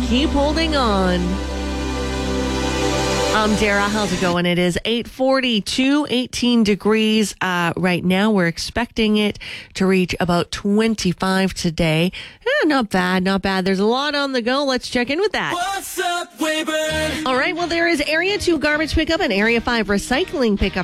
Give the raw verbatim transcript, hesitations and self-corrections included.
keep holding on. I'm Dara. How's it going? It is eight forty-two, eighteen degrees uh, right now. We're expecting it to reach about twenty-five today. Eh, not bad, not bad. There's a lot on the go. Let's check in with that. What's up, Weyburn? All right. Well, there is Area two garbage pickup and Area five recycling pickup